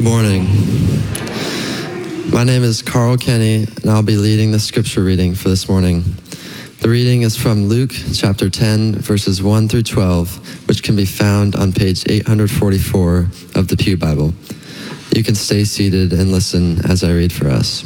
Good morning. My name is Carl Kenny, and I'll be leading the scripture reading for this morning. The reading is from Luke chapter 10, verses 1 through 12, which can be found on page 844 of the Pew Bible. You can stay seated and listen as I read for us.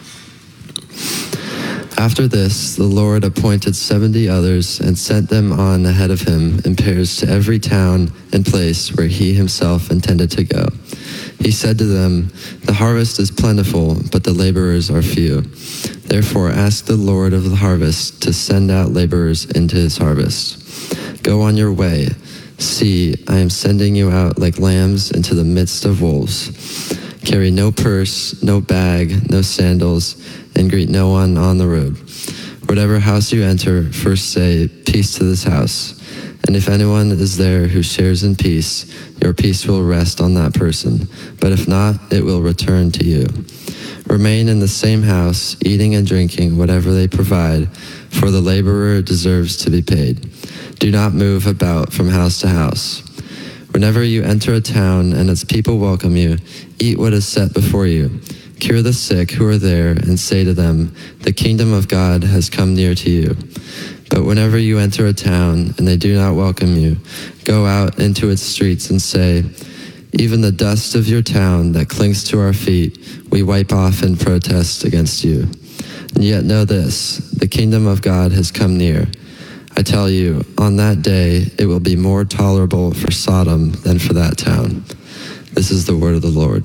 After this, the Lord appointed 70 others and sent them on ahead of him in pairs to every town and place where he himself intended to go. He said to them, "The harvest is plentiful, but the laborers are few. Therefore ask the Lord of the harvest to send out laborers into his harvest. Go on your way. See, I am sending you out like lambs into the midst of wolves. Carry no purse, no bag, no sandals, and greet no one on the road. Whatever house you enter, first say, 'Peace to this house.' And if anyone is there who shares in peace, your peace will rest on that person. But if not, it will return to you. Remain in the same house, eating and drinking whatever they provide, for the laborer deserves to be paid. Do not move about from house to house. Whenever you enter a town and its people welcome you, eat what is set before you. Cure the sick who are there and say to them, 'The kingdom of God has come near to you.' But whenever you enter a town and they do not welcome you, go out into its streets and say, 'Even the dust of your town that clings to our feet, we wipe off in protest against you.' And yet know this, the kingdom of God has come near. I tell you, on that day it will be more tolerable for Sodom than for that town." This is the word of the Lord.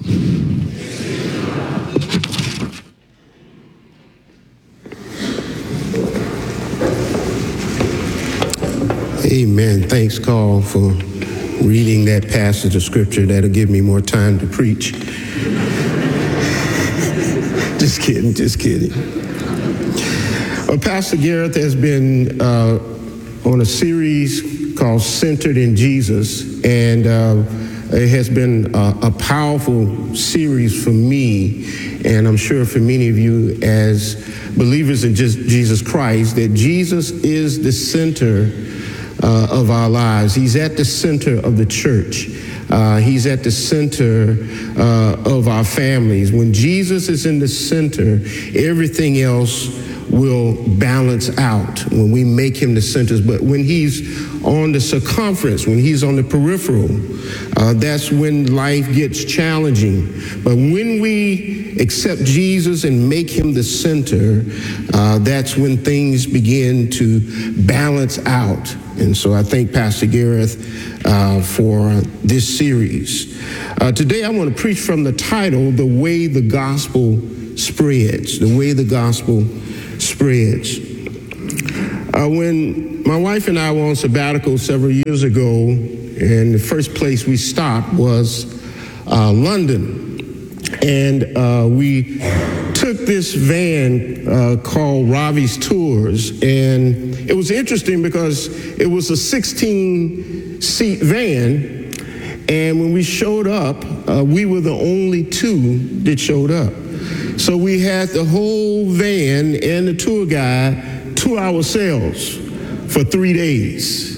Amen. Thanks, Carl, for reading that passage of scripture. That'll give me more time to preach. Just kidding. Pastor Garrett has been on a series called Centered in Jesus, and it has been a powerful series for me, and I'm sure for many of you as believers in Jesus Christ, that Jesus is the center of our lives. He's at the center of the church. He's at the center of our families. When Jesus is in the center, everything else will balance out when we make him the center. But when he's on the circumference, when he's on the peripheral, that's when life gets challenging. But when we accept Jesus and make him the center, that's when things begin to balance out. And so I thank Pastor Gareth for this series. Today I want to preach from the title, "The Way the Gospel Spreads." The way the gospel spreads. When my wife and I were on sabbatical several years ago, and the first place we stopped was London. And we took this van called Ravi's Tours, and it was interesting because it was a 16-seat van, and when we showed up, we were the only two that showed up. So we had the whole van and the tour guide to ourselves for 3 days.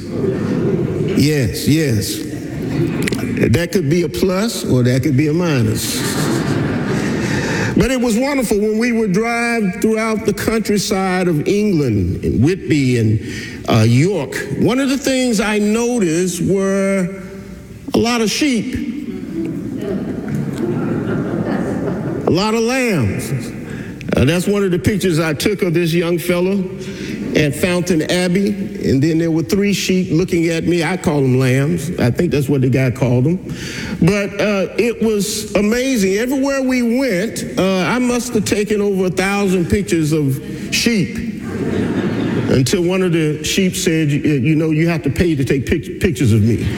Yes. That could be a plus or that could be a minus. But it was wonderful when we would drive throughout the countryside of England, in Whitby and York. One of the things I noticed were a lot of sheep, a lot of lambs. That's one of the pictures I took of this young fellow at Fountain Abbey. And then there were 3 sheep looking at me. I call them lambs. I think that's what the guy called them. But it was amazing. Everywhere we went, I must have taken over 1,000 pictures of sheep. Until one of the sheep said, you have to pay to take pictures of me.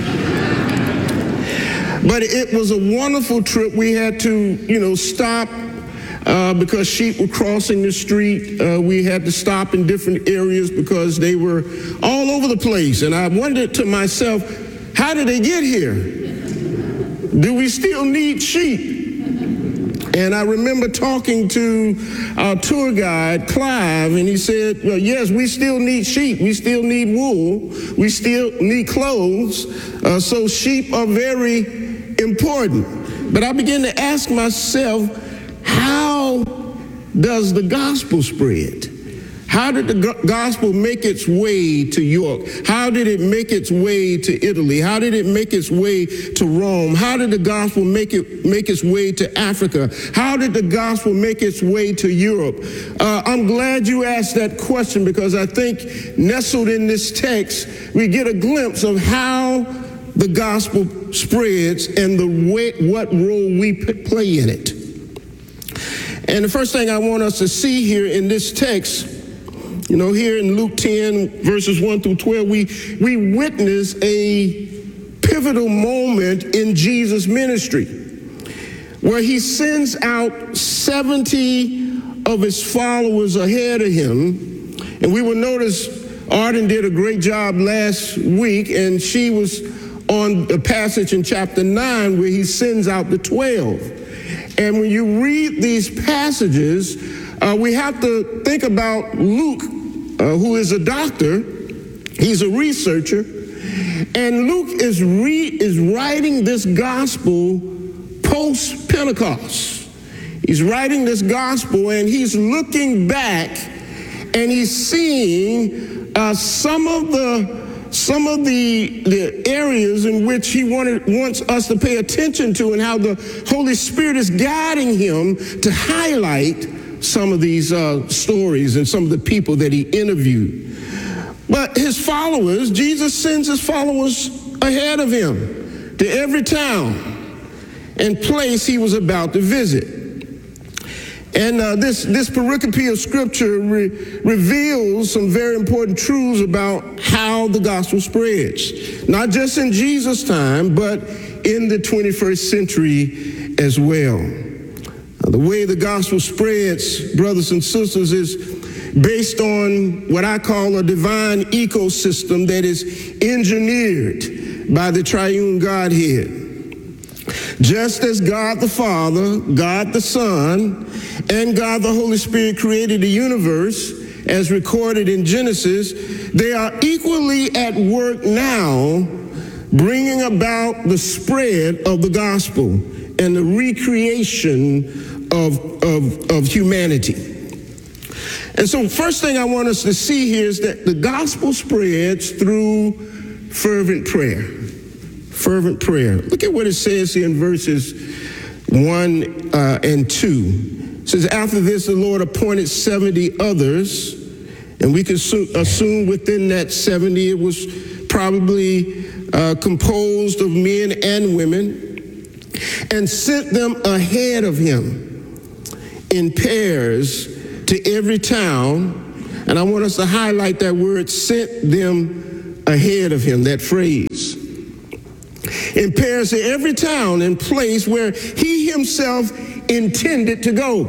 But it was a wonderful trip. We had to, stop because sheep were crossing the street. We had to stop in different areas because they were all over the place. And I wondered to myself, how did they get here? Do we still need sheep? And I remember talking to our tour guide, Clive, and he said, well, yes, we still need sheep. We still need wool. We still need clothes. So sheep are very important. But I began to ask myself, how does the gospel spread? How did the gospel make its way to York? How did it make its way to Italy? How did it make its way to Rome? How did the gospel make its way to Africa? How did the gospel make its way to Europe? I'm glad you asked that question, because I think nestled in this text, we get a glimpse of how the gospel spreads and what role we play in it. And the first thing I want us to see here in this text, here in Luke 10, verses 1 through 12, we witness a pivotal moment in Jesus' ministry where he sends out 70 of his followers ahead of him. And we will notice Arden did a great job last week, and she was on the passage in chapter 9 where he sends out the 12. And when you read these passages, we have to think about Luke, who is a doctor. He's a researcher. And Luke is writing this gospel post-Pentecost. He's writing this gospel, and he's looking back, and he's seeing some of the areas in which he wants us to pay attention to, and how the Holy Spirit is guiding him to highlight some of these stories and some of the people that he interviewed. But his followers, Jesus sends his followers ahead of him to every town and place he was about to visit. And this pericope of scripture reveals some very important truths about how the gospel spreads, not just in Jesus' time, but in the 21st century as well. The way the gospel spreads, brothers and sisters, is based on what I call a divine ecosystem that is engineered by the triune Godhead. Just as God the Father, God the Son, and God the Holy Spirit created the universe, as recorded in Genesis, they are equally at work now, bringing about the spread of the gospel and the recreation of humanity. And so first thing I want us to see here is that the gospel spreads through fervent prayer. Fervent prayer. Look at what it says here in verses 1 and 2. It says, after this, the Lord appointed 70 others, and we can assume within that 70 it was probably composed of men and women, and sent them ahead of him in pairs to every town. And I want us to highlight that word, sent them ahead of him, that phrase. In pairs to every town and place where he himself intended to go.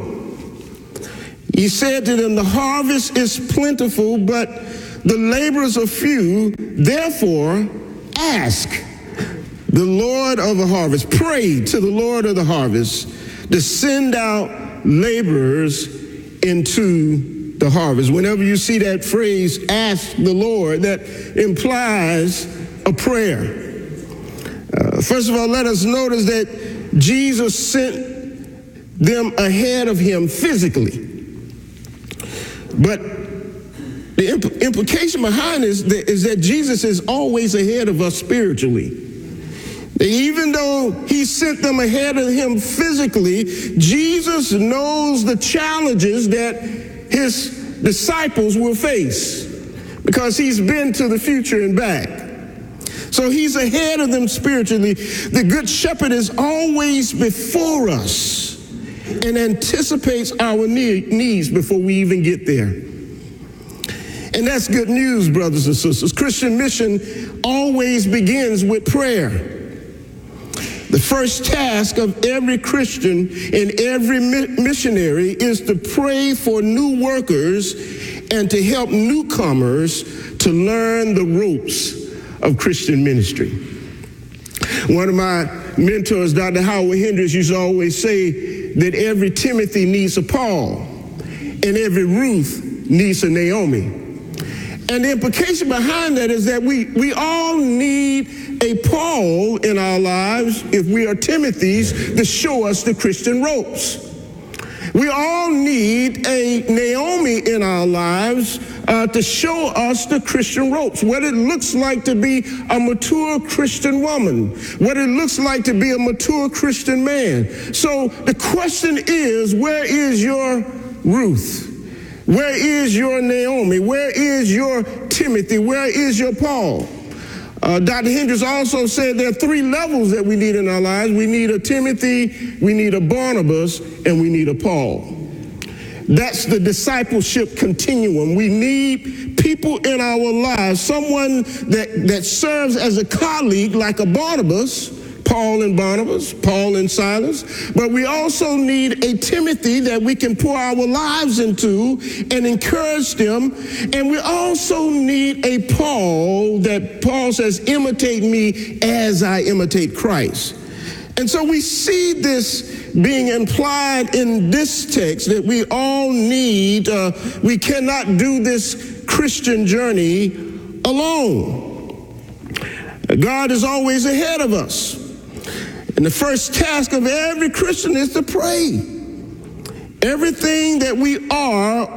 He said to them, the harvest is plentiful, but the laborers are few. Therefore, ask the Lord of the harvest, pray to the Lord of the harvest to send out laborers into the harvest. Whenever you see that phrase, ask the Lord, that implies a prayer. First of all, let us notice that Jesus sent them ahead of him physically. But the implication behind this is that Jesus is always ahead of us spiritually. Even though he sent them ahead of him physically, Jesus knows the challenges that his disciples will face because he's been to the future and back. So he's ahead of them spiritually. The Good Shepherd is always before us and anticipates our needs before we even get there. And that's good news, brothers and sisters. Christian mission always begins with prayer. The first task of every Christian and every missionary is to pray for new workers and to help newcomers to learn the ropes of Christian ministry. One of my mentors, Dr. Howard Hendricks, used to always say that every Timothy needs a Paul and every Ruth needs a Naomi. And the implication behind that is that we all need a Paul in our lives, if we are Timothy's, to show us the Christian ropes. We all need a Naomi in our lives to show us the Christian ropes, what it looks like to be a mature Christian woman, what it looks like to be a mature Christian man. So the question is, where is your Ruth? Where is your Naomi? Where is your Timothy? Where is your Paul? Dr. Hendricks also said there are three levels that we need in our lives. We need a Timothy, we need a Barnabas, and we need a Paul. That's the discipleship continuum. We need people in our lives, someone that serves as a colleague like a Barnabas, Paul and Barnabas, Paul and Silas. But we also need a Timothy that we can pour our lives into and encourage them. And we also need a Paul that Paul says, imitate me as I imitate Christ. And so we see this being implied in this text that we all need, we cannot do this Christian journey alone. God is always ahead of us. And the first task of every Christian is to pray. Everything that we are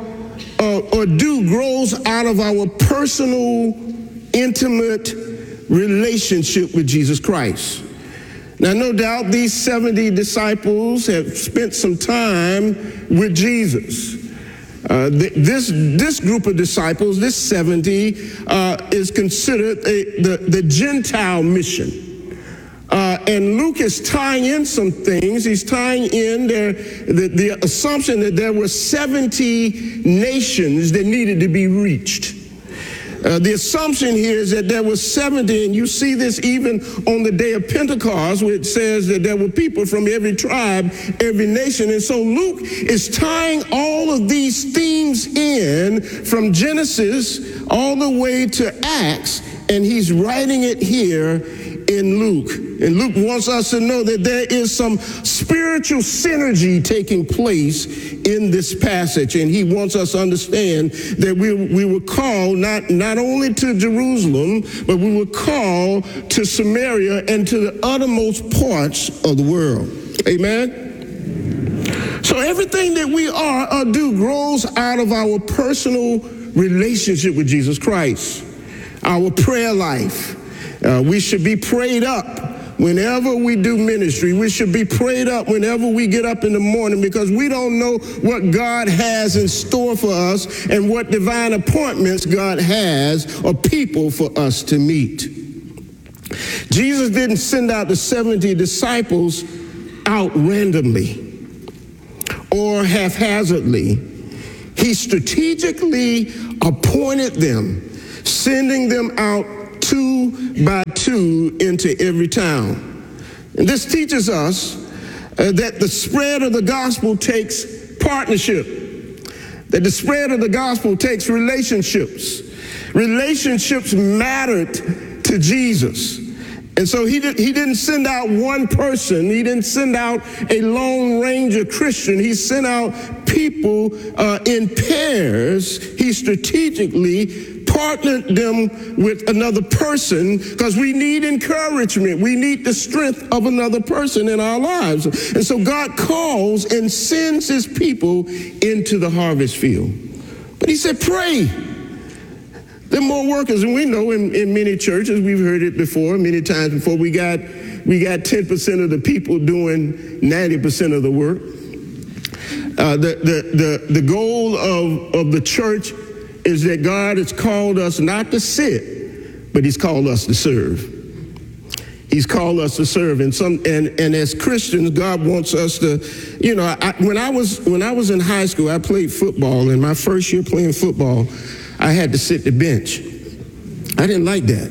or do grows out of our personal, intimate relationship with Jesus Christ. Now, no doubt these 70 disciples have spent some time with Jesus. This group of disciples, this 70, is considered the Gentile mission. And Luke is tying in some things. He's tying in the assumption that there were 70 nations that needed to be reached. The assumption here is that there were 70, and you see this even on the day of Pentecost, where it says that there were people from every tribe, every nation. And so Luke is tying all of these themes in from Genesis all the way to Acts, and he's writing it here in Luke. And Luke wants us to know that there is some spiritual synergy taking place in this passage. And he wants us to understand that we were called not only to Jerusalem, but we were called to Samaria and to the uttermost parts of the world. Amen? So everything that we are or do grows out of our personal relationship with Jesus Christ, our prayer life. We should be prayed up whenever we do ministry. We should be prayed up whenever we get up in the morning, because we don't know what God has in store for us and what divine appointments God has or people for us to meet. Jesus didn't send out the 70 disciples out randomly or haphazardly. He strategically appointed them, sending them out 2 by 2 into every town. And this teaches us that the spread of the gospel takes partnership, that the spread of the gospel takes relationships. Relationships mattered to Jesus. And so he didn't send out one person. He didn't send out a Lone Ranger Christian. He sent out people in pairs. He strategically partnered them with another person, because we need encouragement. We need the strength of another person in our lives. And so God calls and sends his people into the harvest field. But he said, pray. There are more workers, and we know in many churches, we've heard it before, many times before, we got 10% of the people doing 90% of the work. The goal of the church is that God has called us not to sit, but he's called us to serve. He's called us to serve. And as Christians, God wants us to, when I was in high school, I played football. In my first year playing football, I had to sit the bench. I didn't like that.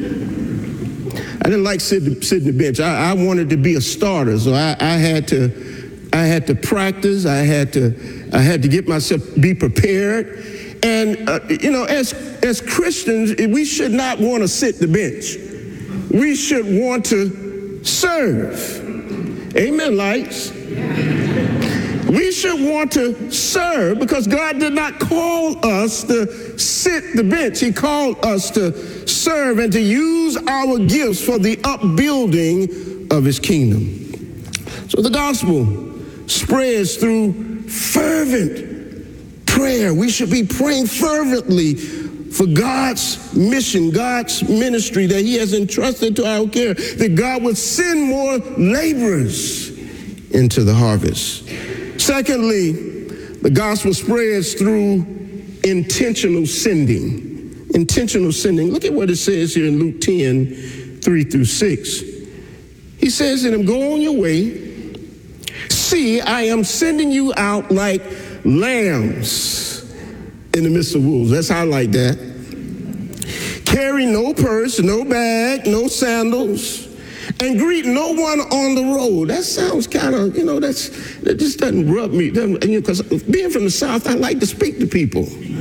I didn't like sitting the bench. I wanted to be a starter, so I had to practice. I had to get myself, be prepared. And, as Christians, we should not want to sit the bench. We should want to serve. Amen, lights. We should want to serve because God did not call us to sit the bench. He called us to serve and to use our gifts for the upbuilding of his kingdom. So the gospel spreads through fervent prayer. We should be praying fervently for God's mission, God's ministry that he has entrusted to our care, that God would send more laborers into the harvest. Secondly, the gospel spreads through intentional sending. Intentional sending. Look at what it says here in Luke 10, 3-6. He says to them, go on your way. See, I am sending you out like lambs in the midst of wolves. That's how I like that. Carry no purse, no bag, no sandals, and greet no one on the road. That sounds kind of, that just doesn't rub me. Because being from the South, I like to speak to people.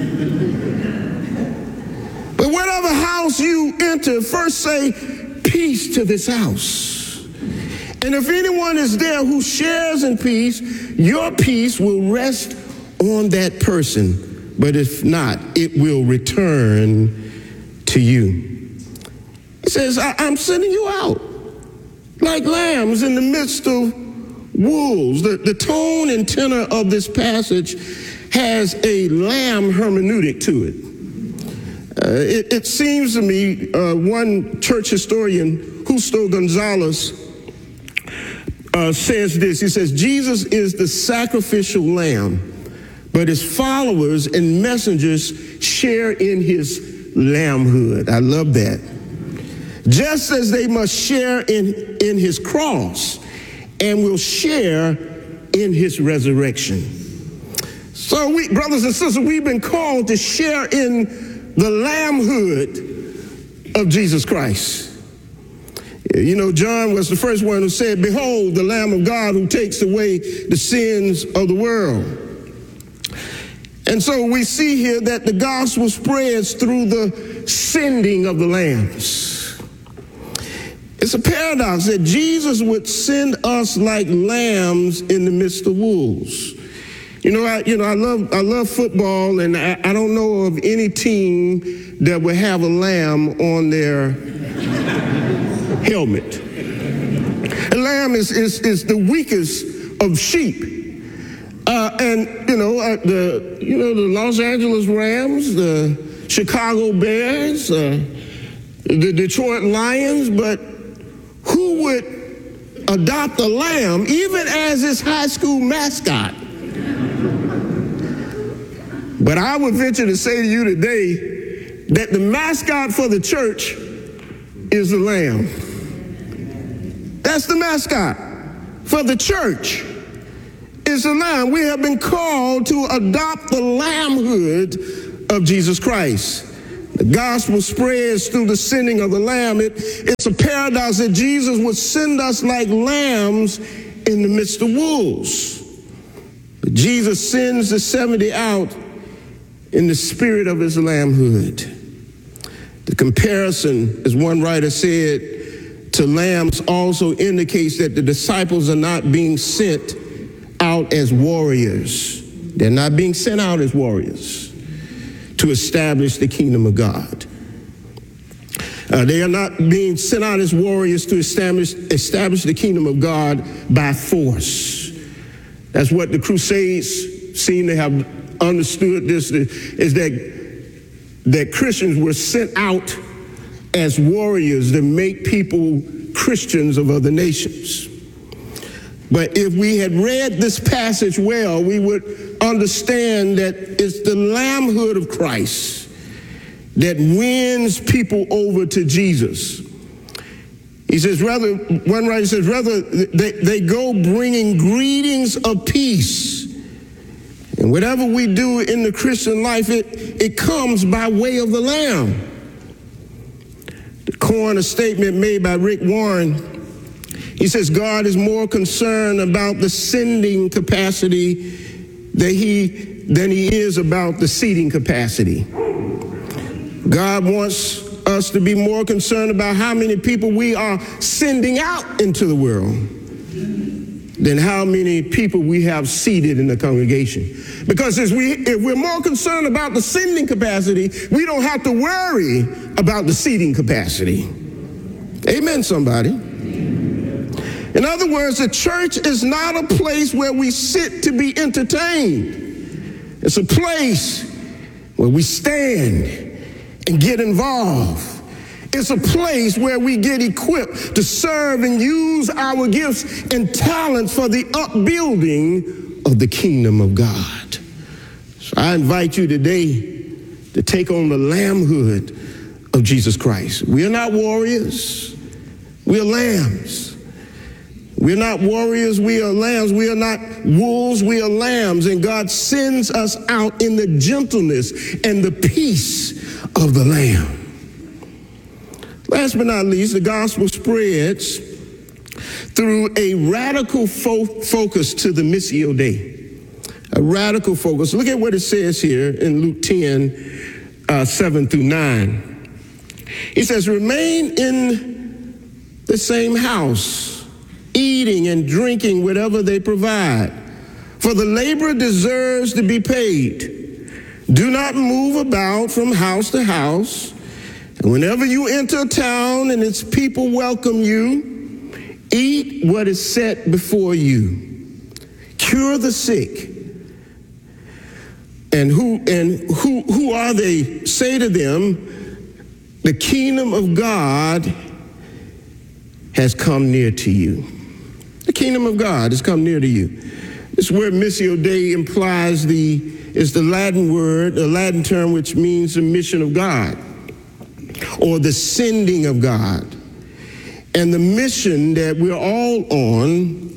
But whatever house you enter, first say, peace to this house. And if anyone is there who shares in peace, your peace will rest on that person. But if not, it will return to you. He says, I'm sending you out like lambs in the midst of wolves. The tone and tenor of this passage has a lamb hermeneutic to it. It seems to me, one church historian, Justo Gonzalez, says this. He says, Jesus is the sacrificial lamb, but his followers and messengers share in his lambhood. I love that. Just as they must share in his cross and will share in his resurrection. So we, brothers and sisters, we've been called to share in the lambhood of Jesus Christ. John was the first one who said, behold, the Lamb of God who takes away the sins of the world. And so we see here that the gospel spreads through the sending of the lambs. It's a paradox that Jesus would send us like lambs in the midst of wolves. I love football, and I don't know of any team that would have a lamb on their helmet. A lamb is the weakest of sheep. The Los Angeles Rams, the Chicago Bears, the Detroit Lions, but who would adopt a lamb even as his high school mascot? But I would venture to say to you today that the mascot for the church is the lamb. That's the mascot for the church is the lamb. We have been called to adopt the lambhood of Jesus Christ. The gospel spreads through the sending of the lamb. It's a paradox that Jesus would send us like lambs in the midst of wolves. But Jesus sends the 70 out in the spirit of his lambhood. The comparison, as one writer said, to lambs also indicates that the disciples are not being sent out as warriors. They're not being sent out as warriors to establish the kingdom of God. They are not being sent out as warriors to establish the kingdom of God by force. That's what the Crusades seem to have understood. This is that Christians were sent out as warriors to make people Christians of other nations. But if we had read this passage well, we would understand that it's the lambhood of Christ that wins people over to Jesus. He says, one writer says, they go bringing greetings of peace. And whatever we do in the Christian life, it comes by way of the lamb. The corner statement made by Rick Warren, he says, God is more concerned about the sending capacity than he is about the seating capacity. God wants us to be more concerned about how many people we are sending out into the world than how many people we have seated in the congregation. Because if we're more concerned about the sending capacity, we don't have to worry about the seating capacity. Amen, somebody. In other words, the church is not a place where we sit to be entertained. It's a place where we stand and get involved. It's a place where we get equipped to serve and use our gifts and talents for the upbuilding of the kingdom of God. So I invite you today to take on the lambhood of Jesus Christ. We are not warriors. We are lambs. We're not warriors. We are lambs. We are not wolves. We are lambs. And God sends us out in the gentleness and the peace of the lamb. Last but not least, the gospel spreads through a radical focus to the Missio Dei. A radical focus. Look at what it says here in Luke 10, 7 through 9. He says, remain in the same house, eating and drinking whatever they provide, for the laborer deserves to be paid. Do not move about from house to house. And whenever you enter a town and its people welcome you, eat what is set before you. Cure the sick. And who are they? Say to them, the kingdom of God has come near to you. The kingdom of God has come near to you. This word Missio Dei implies is the Latin word, a Latin term which means the mission of God, or the sending of God. And the mission that we're all on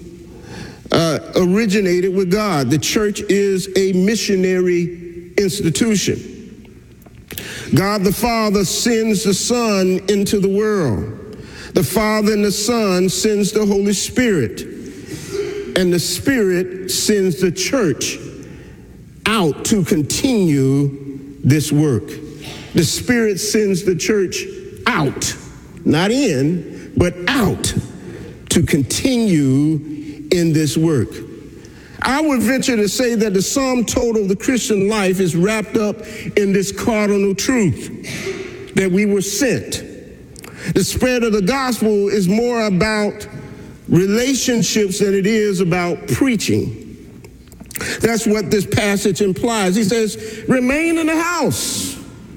originated with God. The church is a missionary institution. God the Father sends the Son into the world. The Father and the Son sends the Holy Spirit. And the Spirit sends the church out to continue this work. The Spirit sends the church out, not in, but out to continue in this work. I would venture to say that the sum total of the Christian life is wrapped up in this cardinal truth, that we were sent. The spread of the gospel is more about relationships than it is about preaching. That's what this passage implies. He says, remain in the house,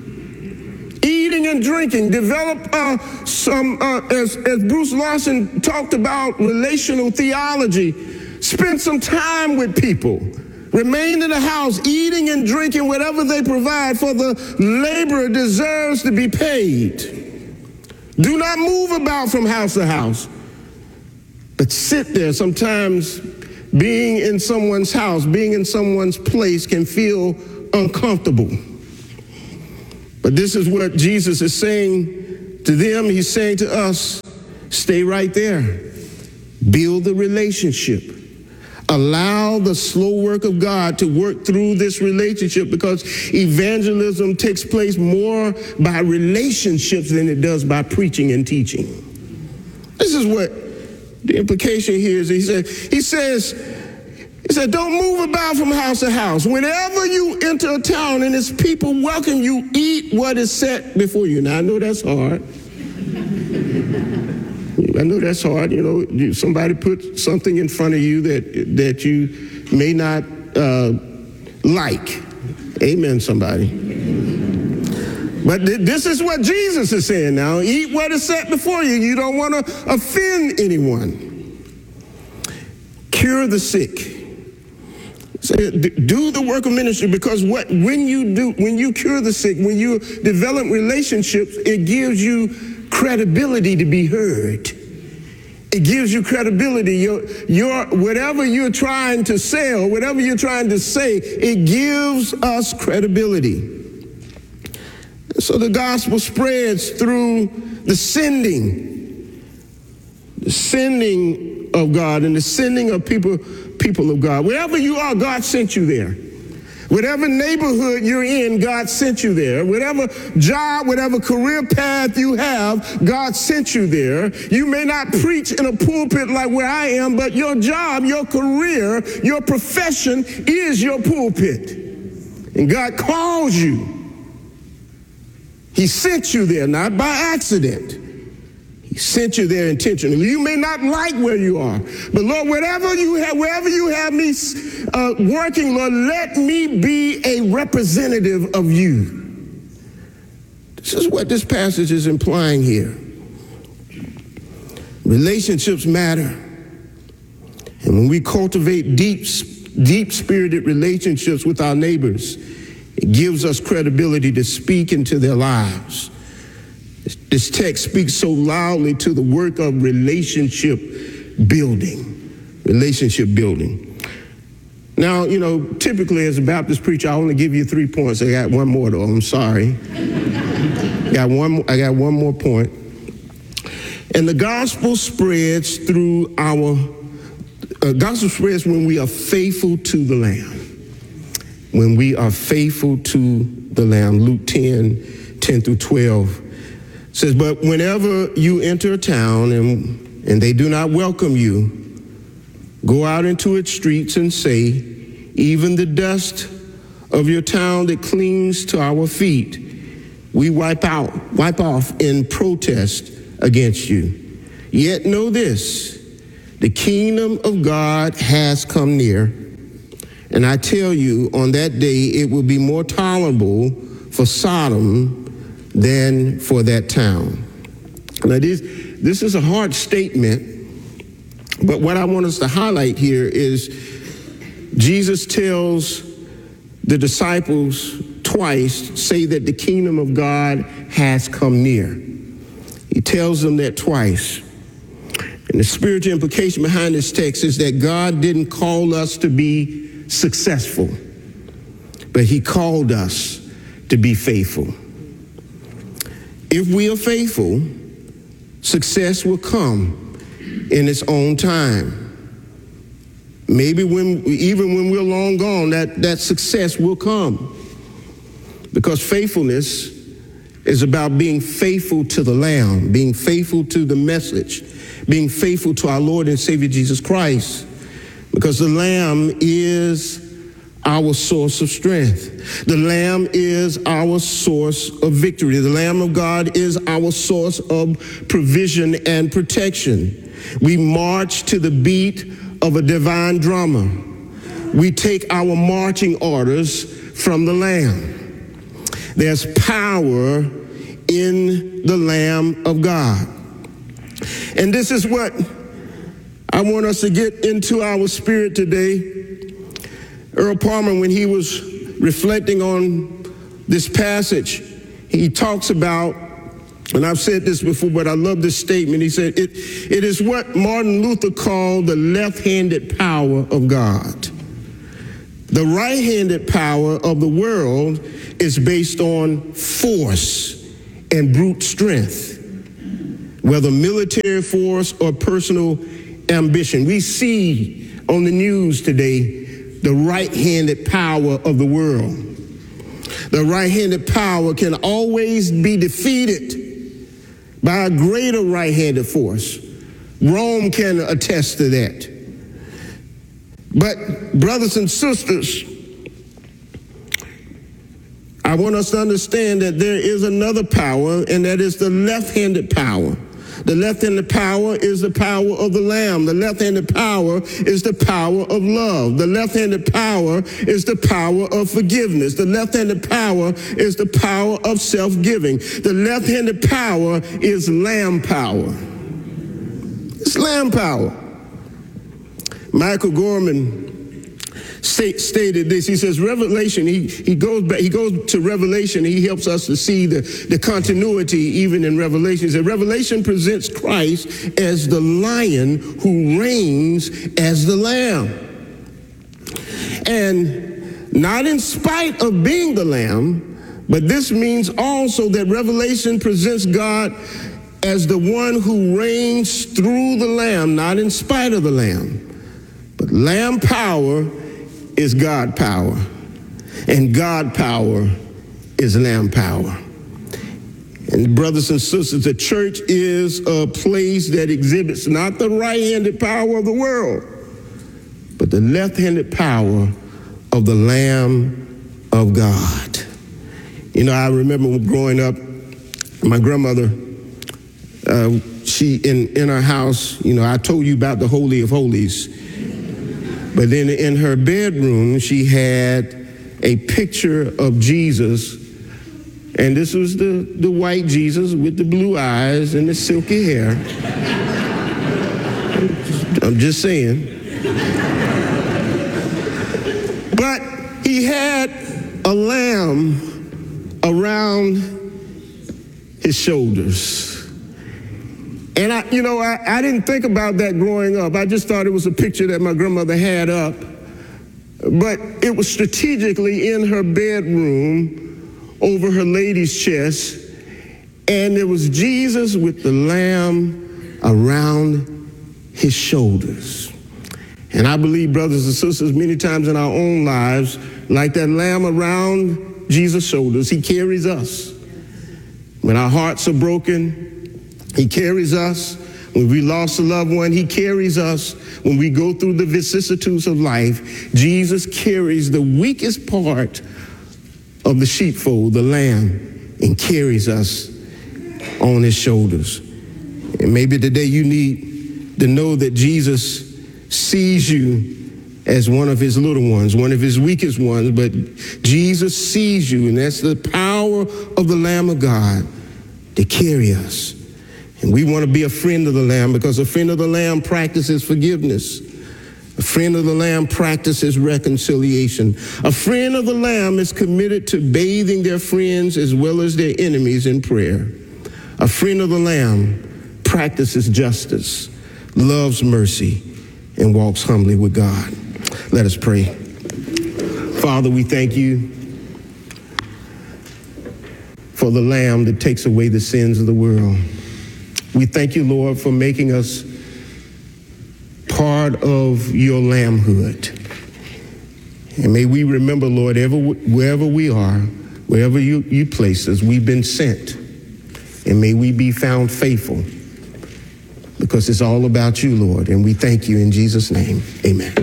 eating and drinking. Develop as Bruce Lawson talked about, relational theology. Spend some time with people. Remain in the house, eating and drinking whatever they provide, for the laborer deserves to be paid. Do not move about from house to house, but sit there. Sometimes being in someone's house, being in someone's place can feel uncomfortable. But this is what Jesus is saying to them. He's saying to us, stay right there. Build the relationship. Allow the slow work of God to work through this relationship, because evangelism takes place more by relationships than it does by preaching and teaching. This is what the implication here is. He said, don't move about from house to house. Whenever you enter a town and its people welcome you, eat what is set before you. Now, I know that's hard. I know that's hard. You know, somebody put something in front of you that you may not like. Amen, somebody. But this is what Jesus is saying now. Eat what is set before you. You don't want to offend anyone. Cure the sick. Do the work of ministry, because when you cure the sick, when you develop relationships, it gives you credibility to be heard. It gives you credibility. Your whatever you're trying to sell, whatever you're trying to say, it gives us credibility. So the gospel spreads through the sending of God and the sending of people of God. Wherever you are, God sent you there. Whatever neighborhood you're in, God sent you there. Whatever job, whatever career path you have, God sent you there. You may not preach in a pulpit like where I am, but your job, your career, your profession is your pulpit. And God calls you. He sent you there, not by accident. He sent you there intentionally. You may not like where you are, but Lord, wherever you have me working, Lord, let me be a representative of you. This is what this passage is implying here. Relationships matter. And when we cultivate deep-spirited relationships with our neighbors, it gives us credibility to speak into their lives. This text speaks so loudly to the work of relationship building. Relationship building. Now, typically as a Baptist preacher, I only give you 3 points. I got one more though. I'm sorry. I got one more point. And the gospel spreads through gospel spreads when we are faithful to the Lamb. When we are faithful to the Lamb. Luke 10:10-12 says, but whenever you enter a town and they do not welcome you, go out into its streets and say, even the dust of your town that clings to our feet, we wipe off in protest against you. Yet know this, the kingdom of God has come near. And I tell you, on that day, it will be more tolerable for Sodom than for that town. Now, this is a hard statement, but what I want us to highlight here is Jesus tells the disciples twice, say that the kingdom of God has come near. He tells them that twice. And the spiritual implication behind this text is that God didn't call us to be successful, but he called us to be faithful. If we are faithful, success will come in its own time. Maybe even when we're long gone, that success will come. Because faithfulness is about being faithful to the Lamb, being faithful to the message, being faithful to our Lord and Savior Jesus Christ. Because the Lamb is our source of strength. The Lamb is our source of victory. The Lamb of God is our source of provision and protection. We march to the beat of a divine drummer. We take our marching orders from the Lamb. There's power in the Lamb of God. And this is what I want us to get into our spirit today. Earl Palmer, when he was reflecting on this passage, he talks about, and I've said this before, but I love this statement. He said, it is what Martin Luther called the left-handed power of God. The right-handed power of the world is based on force and brute strength, whether military force or personal ambition. We see on the news today the right-handed power of the world. The right-handed power can always be defeated by a greater right-handed force. Rome can attest to that. But brothers and sisters, I want us to understand that there is another power, and that is the left-handed power. The left-handed power is the power of the Lamb. The left-handed power is the power of love. The left-handed power is the power of forgiveness. The left-handed power is the power of self-giving. The left-handed power is Lamb power. It's Lamb power. Michael Gorman stated this. He says, Revelation, he goes to Revelation. He helps us to see the continuity even in Revelation. He said, Revelation presents Christ as the lion who reigns as the lamb. And not in spite of being the lamb, but this means also that Revelation presents God as the one who reigns through the lamb, not in spite of the lamb. But lamb power is God power. and God power is lamb power. And brothers and sisters, the church is a place that exhibits not the right-handed power of the world, but the left-handed power of the Lamb of God. You know, I remember growing up, my grandmother, she in her house, you know, I told you about the Holy of Holies, but then in her bedroom, she had a picture of Jesus, and this was the white Jesus with the blue eyes and the silky hair. I'm just saying. But he had a lamb around his shoulders. And I didn't think about that growing up. I just thought it was a picture that my grandmother had up. But it was strategically in her bedroom over her lady's chest. And there was Jesus with the lamb around his shoulders. And I believe, brothers and sisters, many times in our own lives, like that lamb around Jesus' shoulders, he carries us. When our hearts are broken, he carries us. When we lost a loved one, he carries us. When we go through the vicissitudes of life, Jesus carries the weakest part of the sheepfold, the lamb, and carries us on his shoulders. And maybe today you need to know that Jesus sees you as one of his little ones, one of his weakest ones, but Jesus sees you, and that's the power of the Lamb of God to carry us. And we want to be a friend of the Lamb, because a friend of the Lamb practices forgiveness. A friend of the Lamb practices reconciliation. A friend of the Lamb is committed to bathing their friends as well as their enemies in prayer. A friend of the Lamb practices justice, loves mercy, and walks humbly with God. Let us pray. Father, we thank you for the Lamb that takes away the sins of the world. We thank you, Lord, for making us part of your lambhood. And may we remember, Lord, wherever we are, wherever you place us, we've been sent. And may we be found faithful, because it's all about you, Lord. And we thank you in Jesus' name. Amen.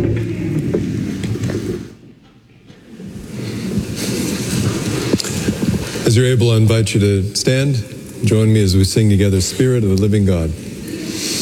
As you're able, I invite you to stand. Join me as we sing together, Spirit of the Living God.